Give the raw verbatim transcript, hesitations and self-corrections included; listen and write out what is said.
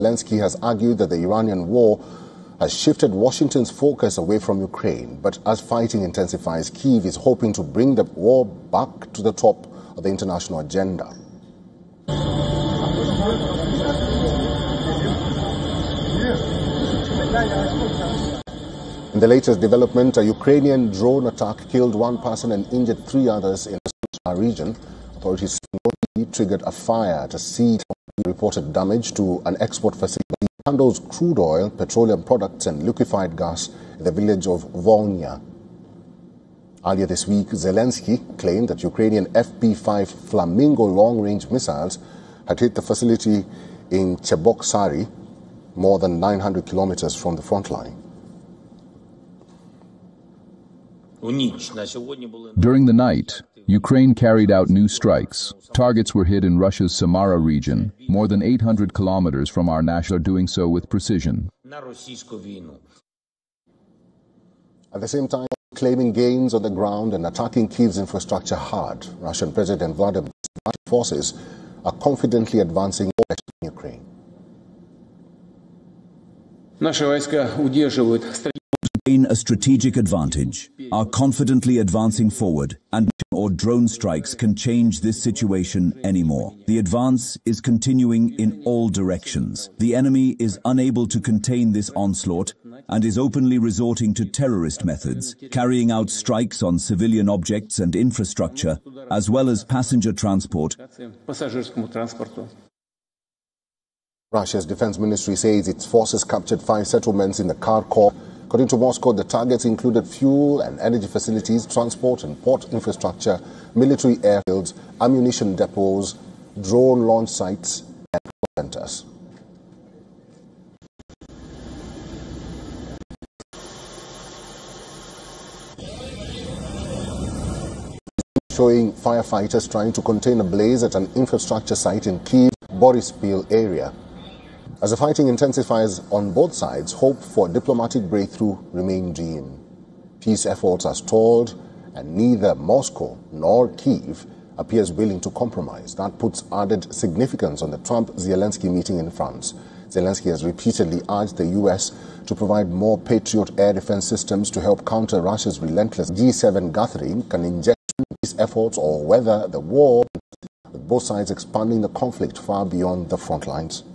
Zelensky has argued that the Iranian war has shifted Washington's focus away from Ukraine. But as fighting intensifies, Kyiv is hoping to bring the war back to the top of the international agenda. In the latest development, a Ukrainian drone attack killed one person and injured three others in the region. Authorities triggered a fire at a seed. Reported damage to an export facility that handles crude oil, petroleum products and liquefied gas in the village of Volnya. Earlier this week, Zelensky claimed that Ukrainian F P five Flamingo long-range missiles had hit the facility in Cheboksary, more than nine hundred kilometers from the front line. During the night, Ukraine carried out new strikes. Targets were hit in Russia's Samara region, more than eight hundred kilometers from our national, doing so with precision. At the same time, claiming gains on the ground and attacking Kyiv's infrastructure hard, Russian President Vladimir Putin's forces are confidently advancing in Ukraine. Gain a strategic advantage, are confidently advancing forward, and or drone strikes can change this situation anymore. The advance is continuing in all directions. The enemy is unable to contain this onslaught and is openly resorting to terrorist methods, carrying out strikes on civilian objects and infrastructure, as well as passenger transport. Russia's defense ministry says its forces captured five settlements in the Kharkov. According to Moscow, the targets included fuel and energy facilities, transport and port infrastructure, military airfields, ammunition depots, drone launch sites, and centers. Showing firefighters trying to contain a blaze at an infrastructure site in Kyiv, Borispil area. As the fighting intensifies on both sides, hope for a diplomatic breakthrough remains dim. Peace efforts are stalled, and neither Moscow nor Kyiv appears willing to compromise. That puts added significance on the Trump-Zelensky meeting in France. Zelensky has repeatedly urged the U S to provide more Patriot air defense systems to help counter Russia's relentless G seven gathering can inject these efforts, or whether the war, with both sides expanding the conflict far beyond the front lines.